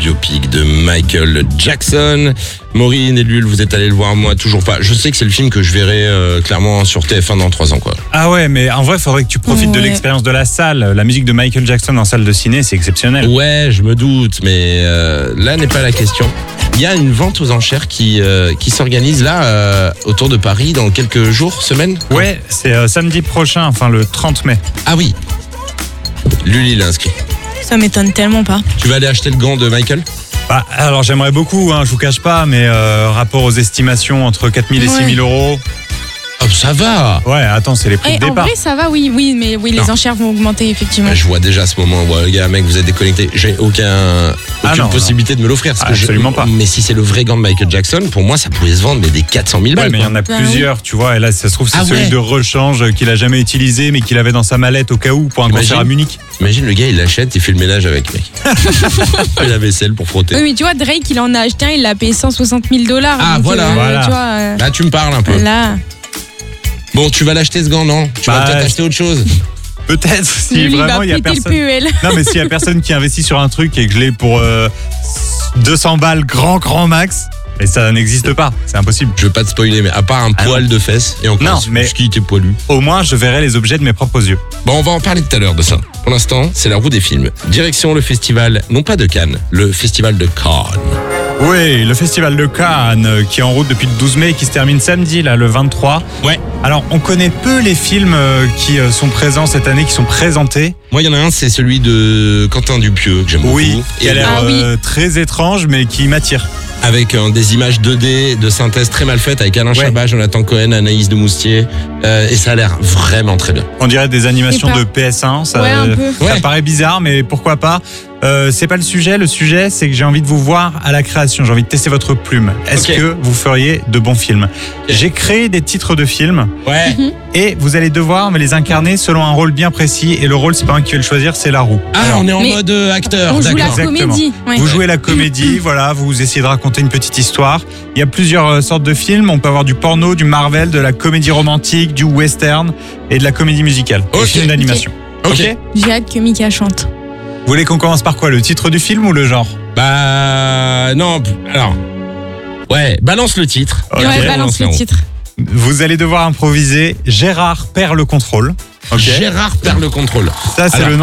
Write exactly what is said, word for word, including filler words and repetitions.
biopic de Michael Jackson. Maureen et Lul, vous êtes allés le voir, moi toujours pas. Je sais que c'est le film que je verrai euh, clairement sur T F un dans trois ans, quoi. Ah ouais, mais en vrai, il faudrait que tu profites ouais. de l'expérience de la salle. La musique de Michael Jackson en salle de ciné, c'est exceptionnel. Ouais, je me doute, mais euh, là n'est pas la question. Il y a une vente aux enchères qui, euh, qui s'organise là, euh, autour de Paris, dans quelques jours, semaines. Ouais, c'est euh, samedi prochain, enfin le trente mai. Ah oui. Lul, il est inscrit. Ça m'étonne tellement pas. Tu vas aller acheter le gant de Michael ? Bah, alors j'aimerais beaucoup, hein, je vous cache pas, mais euh, rapport aux estimations entre quatre mille et Ouais. six mille euros. Oh, ça va. Ouais, attends, c'est les prix Et de en départ. vrai, ça va, oui, oui, mais oui, les Non. enchères vont augmenter, effectivement. Bah, je vois déjà ce moment où, ouais, gars, mec, vous êtes déconnecté. J'ai aucun, Ah aucune non, possibilité de me l'offrir. Parce Ah, que je- absolument pas. Mais si c'est le vrai gant de Michael Jackson, pour moi, ça pouvait se vendre mais des quatre cent mille balles. Ouais, mais il y en a Bah plusieurs, tu vois, et là, ça se trouve, c'est Ah celui ouais. de rechange qu'il a jamais utilisé, mais qu'il avait dans sa mallette au cas où pour un Imagine. concert à Munich. Imagine le gars, il l'achète, il fait le ménage avec, mec. Il fait la vaisselle pour frotter. Oui, mais tu vois, Drake, il en a acheté un, il l'a payé cent soixante mille dollars. Ah, donc, voilà. euh, Voilà. Tu vois, euh, Là, tu me parles un peu. là. Bon, tu vas l'acheter ce gant, non ? Tu vas Bah, peut-être acheter autre chose. Peut-être, si Lui, il vraiment va il y a péter le personne. P E L. Non, mais s'il y a personne qui investit sur un truc et que je l'ai pour euh, deux cents balles grand, grand max, et ça n'existe pas, c'est impossible. Je veux pas te spoiler, mais à part un Ah poil de fesses, et encore, Non, mais- ce qui était poilu. Au moins, je verrai les objets de mes propres yeux. Bon, on va en parler tout à l'heure de ça. Pour l'instant, c'est la roue des films. Direction le festival, non pas de Cannes, le festival de Cannes. Oui, le festival de Cannes euh, qui est en route depuis le douze mai et qui se termine samedi, là, le vingt-trois. Ouais. Alors, on connaît peu les films euh, qui euh, sont présents cette année, qui sont présentés. Moi, il y en a un, c'est celui de Quentin Dupieux, que j'aime Oui, beaucoup. qui a l'air Ah oui. euh, très étrange, mais qui m'attire. Avec euh, des images deux D de synthèse très mal faites, avec Alain Ouais. Chabat, Jonathan Cohen, Anaïs de Moustier. Euh, et ça a l'air vraiment très bien. On dirait des animations Je sais de pas. P S un. Ça, Ouais, un peu. ça Ouais. paraît bizarre, mais pourquoi pas. Euh, c'est pas le sujet. Le sujet, c'est que j'ai envie de vous voir à la création. J'ai envie de tester votre plume. Est-ce Ok. que vous feriez de bons films ? J'ai créé des titres de films Ouais. et vous allez devoir me les incarner selon un rôle bien précis. Et le rôle, c'est pas moi qui vais le choisir, c'est la roue. Ah, Alors, on est en Mais mode euh, acteur, On joue la d'accord. Exactement. comédie. Ouais. Vous jouez la comédie, voilà, vous essayez de raconter une petite histoire. Il y a plusieurs euh, sortes de films. On peut avoir du porno, du Marvel, de la comédie romantique, du western et de la comédie musicale. Ok. Et film d'animation. Ok. J'ai hâte que Mika chante. Vous voulez qu'on commence par quoi ? Le titre du film ou le genre ? Bah, non, alors. Ouais, balance le titre. Ok. Ouais, Et après, on balance lance la le roue. titre. Vous allez devoir improviser Gérard perd le contrôle. Ok. Gérard perd le contrôle. Ça, c'est Alors, le nom